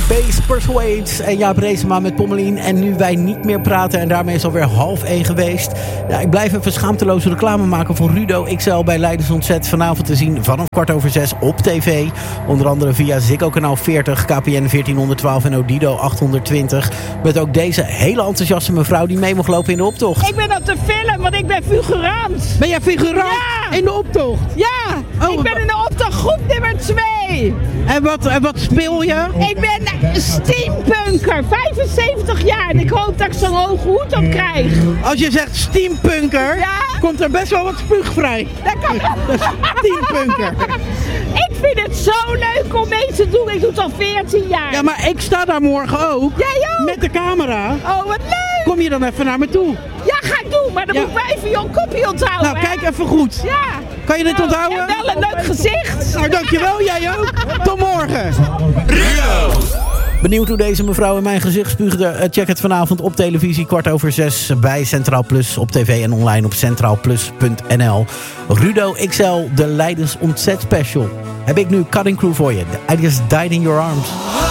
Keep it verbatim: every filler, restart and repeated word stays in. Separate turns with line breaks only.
Base Persuades en Jaap Reesema met Pommelien. En nu wij niet meer praten en daarmee is alweer half één geweest. Ja, ik blijf even schaamteloze reclame maken voor Rudo X L bij Leidens Ontzet. Vanavond te zien vanaf kwart over zes op tv. Onder andere via Ziggo kanaal veertig, K P N veertienhonderdtwaalf en Odido achthonderdtwintig. Met ook deze hele enthousiaste mevrouw die mee mag lopen in de optocht.
Ik ben op de film, want ik ben figurant.
Ben jij figurant?
Ja.
In de optocht?
Ja,
Oh,
ik ben in de optocht groep nummer twee.
En wat, en wat speel je?
Ik ben steampunker, vijfenzeventig jaar en ik hoop dat ik zo'n hoge hoed op krijg.
Als je zegt steampunker,
Ja?
komt er best wel wat spuug vrij.
Dat kan...
Dat is steampunker.
Ik vind het zo leuk om mee te doen. Ik doe het al veertien jaar.
Ja, maar ik sta daar morgen ook.
Jij ook?
Met de camera.
Oh, wat leuk.
Kom je dan even naar me toe?
Ja, ga ik doen, maar dan
Ja.
moet ik wel even jouw kopje onthouden.
Nou,
hè?
kijk even goed.
Ja.
Kan je dit
Nou,
onthouden?
je hebt wel een leuk gezicht.
Nou, dankjewel. Jij ook. Tot morgen.
Rudo.
Benieuwd hoe deze mevrouw in mijn gezicht spuugde? Check het vanavond op televisie, kwart over zes bij Centraal Plus op tv en online op centraal plus punt n l. Rudo X L, de Leidens Ontzet special. Heb ik nu Cutting Crew voor je. I Just Died in Your Arms.